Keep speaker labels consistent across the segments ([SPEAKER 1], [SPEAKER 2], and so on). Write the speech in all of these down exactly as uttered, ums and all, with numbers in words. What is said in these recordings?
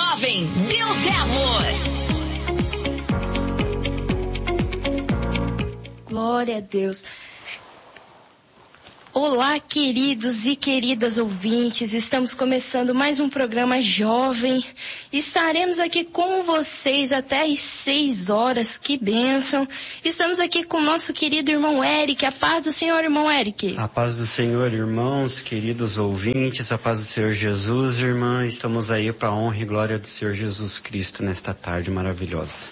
[SPEAKER 1] Jovem, Deus é amor.
[SPEAKER 2] Glória a Deus. Olá, queridos e queridas ouvintes, estamos começando mais um programa Jovem. Estaremos aqui com vocês até às seis horas, que bênção. Estamos aqui com o nosso querido irmão Eric. A paz do Senhor, irmão Eric.
[SPEAKER 3] A paz do Senhor, irmãos, queridos ouvintes, a paz do Senhor Jesus, irmã. Estamos aí para a honra e glória do Senhor Jesus Cristo nesta tarde maravilhosa.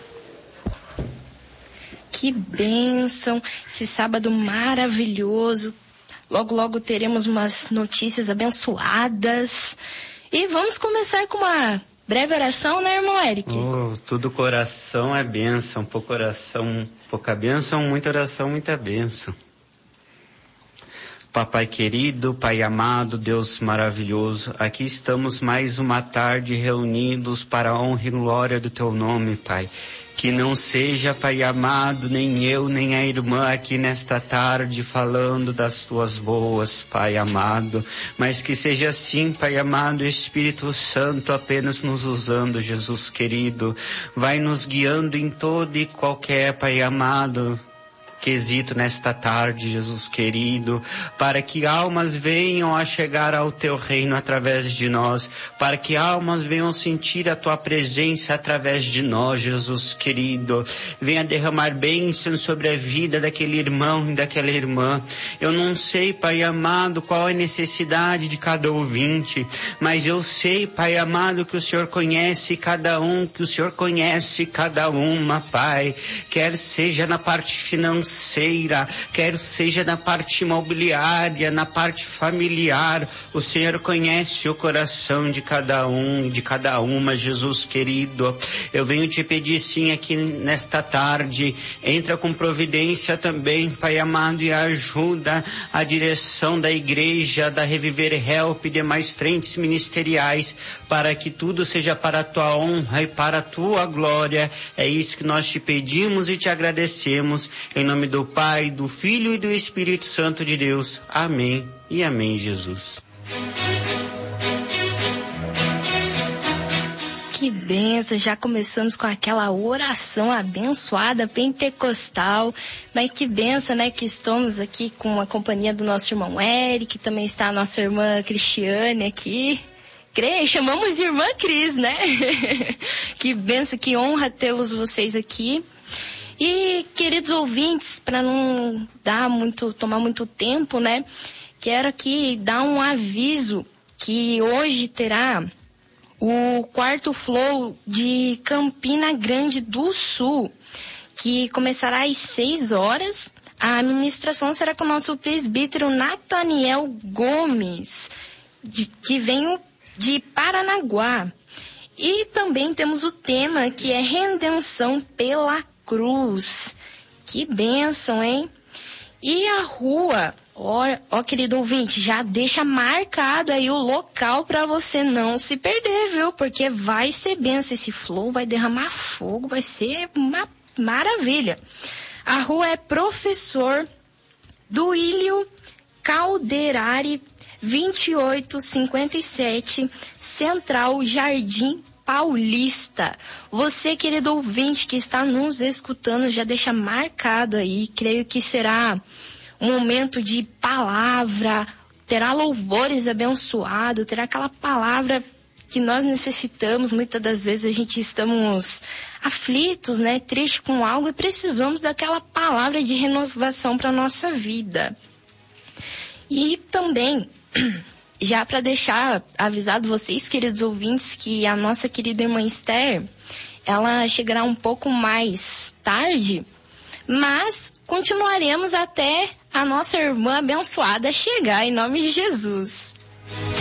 [SPEAKER 2] Que bênção, esse sábado maravilhoso. Logo, logo teremos umas notícias abençoadas. E vamos começar com uma breve oração, né, irmão Eric?
[SPEAKER 3] Oh, tudo coração é bênção, pouca oração, pouca bênção, muita oração, muita bênção. Papai querido, Pai amado, Deus maravilhoso, aqui estamos mais uma tarde reunidos para a honra e glória do Teu nome, Pai. Que não seja, Pai amado, nem eu, nem a irmã aqui nesta tarde falando das Tuas boas, Pai amado, mas que seja assim, Pai amado, Espírito Santo apenas nos usando, Jesus querido, vai nos guiando em todo e qualquer, Pai amado, quesito nesta tarde, Jesus querido, para que almas venham a chegar ao Teu reino através de nós, para que almas venham sentir a Tua presença através de nós, Jesus querido. Venha derramar bênçãos sobre a vida daquele irmão e daquela irmã. Eu não sei, Pai amado, qual é a necessidade de cada ouvinte, mas eu sei, Pai amado, que o Senhor conhece cada um, que o Senhor conhece cada uma, Pai, quer seja na parte financeira, quer seja na parte imobiliária, na parte familiar, o Senhor conhece o coração de cada um, de cada uma, Jesus querido. Eu venho te pedir sim aqui nesta tarde, entra com providência também, Pai amado, e ajuda a direção da igreja, da Reviver Help e demais frentes ministeriais, para que tudo seja para a Tua honra e para a Tua glória. É isso que nós te pedimos e te agradecemos, em nome do Pai, do Filho e do Espírito Santo de Deus. Amém e amém, Jesus.
[SPEAKER 2] Que bênção, já começamos com aquela oração abençoada, pentecostal, mas que bênção, né, que estamos aqui com a companhia do nosso irmão Eric, também está a nossa irmã Cristiane aqui. Creio, chamamos de irmã Cris, né? Que bênção, que honra tê-los vocês aqui. E, queridos ouvintes, para não dar muito, tomar muito tempo, né? Quero aqui dar um aviso que hoje terá o quarto flow de Campina Grande do Sul, que começará às seis horas. A administração será com o nosso presbítero Nathaniel Gomes, de, que vem de Paranaguá. E também temos o tema que é Redenção pela Cruz. Que bênção, hein? E a rua, ó, ó querido ouvinte, já deixa marcado aí o local para você não se perder, viu? Porque vai ser bênção, esse flow vai derramar fogo, vai ser uma maravilha. A rua é Professor Duílio Calderari, vinte e oito cinquenta e sete, Central Jardim Paulista. Você, querido ouvinte que está nos escutando, já deixa marcado aí, creio que será um momento de palavra, terá louvores abençoados, terá aquela palavra que nós necessitamos. Muitas das vezes a gente estamos aflitos, né, triste com algo e precisamos daquela palavra de renovação para a nossa vida. E também, já para deixar avisado vocês, queridos ouvintes, que a nossa querida irmã Esther, ela chegará um pouco mais tarde, mas continuaremos até a nossa irmã abençoada chegar, em nome de Jesus.